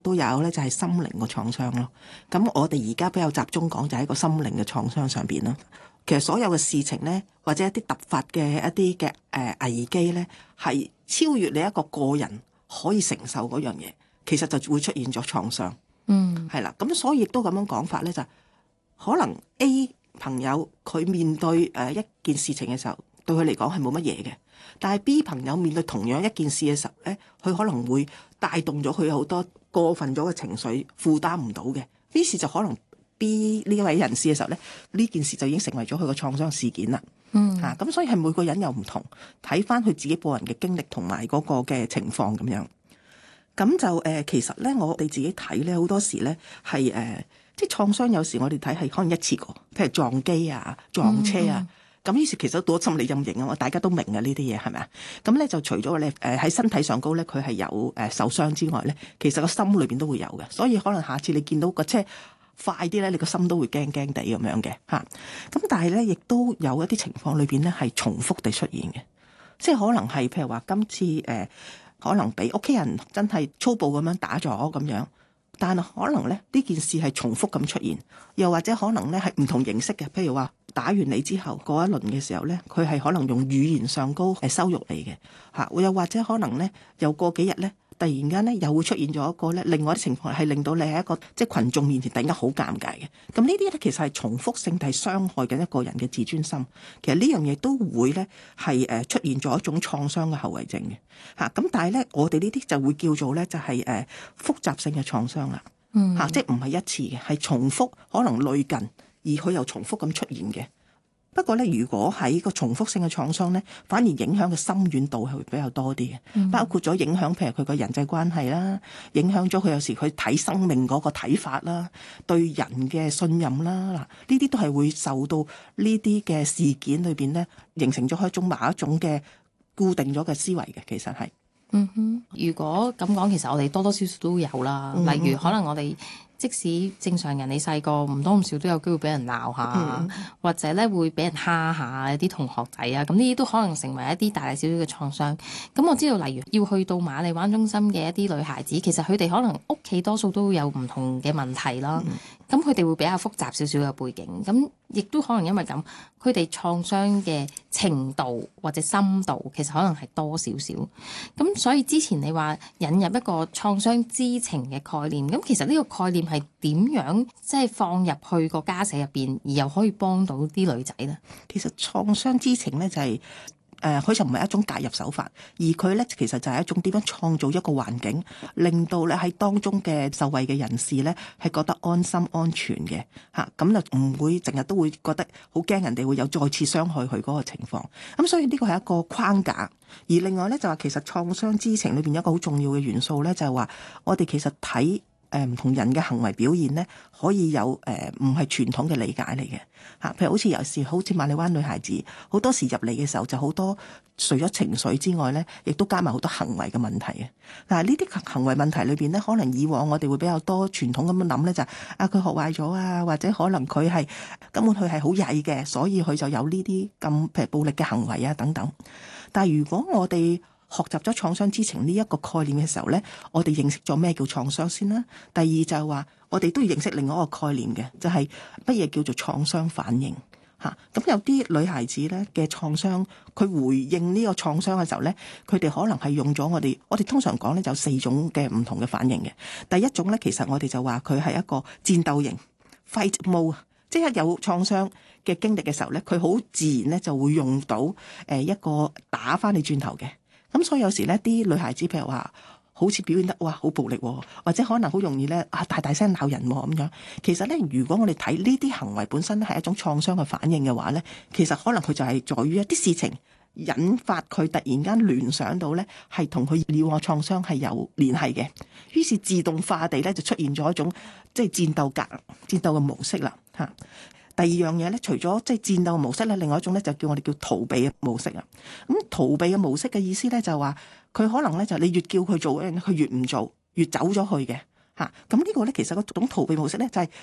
都有咧，就係心靈嘅創傷咯。咁我哋而家比較集中講就喺個心靈嘅創傷上邊咯。其實所有嘅事情咧，或者一啲突發嘅一啲嘅危機咧，係超越你一個個人可以承受嗰樣嘢，其實就會出現咗創傷。係啦，咁所以亦都咁樣講法咧，就可能 A 朋友佢面對一件事情嘅時候，對佢嚟講係冇乜嘢嘅，但係 B 朋友面對同樣一件事嘅時候咧，佢可能會帶動咗佢好多過分咗嘅情緒，負擔唔到嘅，於是就可能 B 呢位人士嘅時候咧，呢件事就已經成為咗佢個創傷事件啦。咁所以係每個人又唔同，睇翻佢自己個人嘅經歷同埋嗰個嘅情況咁樣。咁就其實咧，我哋自己睇咧，好多時咧係即係創傷，有時我哋睇係可能一次過，譬如撞機啊、撞車啊。咁於是其實都多心理陰影啊，大家都明啊呢啲嘢係咪啊？咁咧就除咗咧喺身體上高咧，佢係有受傷之外咧，其實個心裏邊都會有嘅。所以可能下次你見到個車快啲咧，你個心都會驚驚地咁樣嘅嚇。咁但係咧，亦都有一啲情況裏邊咧係重複地出現嘅，即係可能係譬如話今次可能俾屋企人真係粗暴咁樣打咗咁樣，但係可能咧呢件事係重複咁出現，又或者可能咧係唔同形式嘅，譬如話打完你之後過一輪嘅時候咧，佢係可能用語言上高羞辱你嘅嚇，又或者可能咧又過幾日咧，突然間咧又會出現咗一個咧另外啲情況，係令到你喺一個即係群眾面前突然間好尷尬嘅。咁呢啲咧其實係重複性係傷害緊一個人嘅自尊心。其實呢樣嘢都會咧係出現咗一種創傷嘅後遺症嘅嚇。咁但係咧我哋呢啲就會叫做咧就係複雜性嘅創傷啦嚇，即係唔係一次嘅，係重複可能類近。而佢又重複咁出現嘅。不過咧，如果喺個重複性嘅創傷咧，反而影響嘅深遠度係會比較多啲嘅，包括咗影響譬如佢個人際關係啦，影響咗佢有時佢睇生命嗰個睇法啦，對人嘅信任啦，嗱呢啲都係會受到呢啲嘅事件裏邊咧，形成咗某一種嘅固定咗嘅思維嘅，其實係。 如果咁講，其實我哋多多少少都有啦，例如可能我哋。即使正常人你細個唔多唔少都有機會俾人鬧下，或者咧會俾人蝦下啲同學仔啊，咁呢啲都可能成為一啲大大小小嘅創傷。咁我知道，例如要去到馬利灣中心嘅一啲女孩子，其實佢哋可能屋企多數都有唔同嘅問題啦。咁佢哋會比較複雜少少嘅背景，咁亦都可能因為咁，佢哋創傷嘅程度或者深度其實可能係多少少。咁所以之前你話引入一個創傷知情嘅概念，咁其實呢個概念係點樣即係放入去個家舍入邊，而又可以幫到啲女仔呢？ 其實創傷知情咧就係佢就唔係一種介入手法，而佢咧其實就係一種點樣創造一個環境，令到咧喺當中嘅受惠嘅人士咧係覺得安心安全嘅嚇，咁就唔會成日都會覺得好驚人哋會有再次傷害佢嗰個情況。咁所以呢個係一個框架。而另外咧就話其實創傷知情裏邊有一個好重要嘅元素咧，就係話我哋其實睇唔同人嘅行為表現咧，可以有唔係傳統嘅理解嚟嘅嚇。譬如好似有時好似馬利灣女孩子，好多時入嚟嘅時候就好多除咗情緒之外咧，亦都加埋好多行為嘅問題嘅。嗱呢啲行為問題裏邊咧，可能以往我哋會比較多傳統咁樣諗咧，就佢學壞咗啊，或者可能佢係根本佢係好曳嘅，所以佢就有呢啲咁譬如暴力嘅行為啊等等。但係如果我哋學習咗創傷知情呢一個概念嘅時候咧，我哋認識咗咩叫創傷先啦。第二就係話，我哋都要認識另外一個概念嘅，就係乜嘢叫做創傷反應嚇。咁有啲女孩子咧嘅創傷，佢回應呢個創傷嘅時候咧，佢哋可能係用咗我哋通常講咧就有4種嘅唔同嘅反應嘅。第一種咧，其實我哋就話佢係一個戰鬥型 fight mode， 即係有創傷嘅經歷嘅時候咧，佢好自然咧就會用到一個打返你轉頭嘅。咁所以有時咧，啲女孩子譬如話，好似表現得哇好暴力，或者可能好容易咧大大聲鬧人咁樣。其實咧，如果我哋睇呢啲行為本身咧係一種創傷嘅反應嘅話咧，其實可能佢就係在於一啲事情引發佢突然間聯想到咧，係同佢以往創傷係有聯繫嘅。於是自動化地咧就出現咗一種即係戰鬥嘅模式啦嚇。第二樣嘢咧，除咗即係戰鬥模式咧，另外一種咧就叫我哋叫逃避嘅模式啊。咁逃避嘅模式嘅意思咧就係話，佢可能咧就你越叫佢做嘅，佢越唔做，越走咗去嘅嚇。咁呢個咧其實嗰種逃避模式咧就係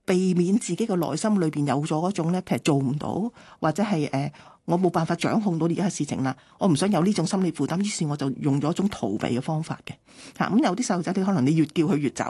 避免自己嘅內心裏邊有咗嗰種咧，譬如做唔到，或者係我冇辦法掌控到而家嘅事情啦，我唔想有呢種心理負擔，於是我就用咗一種逃避嘅方法嘅嚇。咁有啲細路仔，你可能你越叫佢越走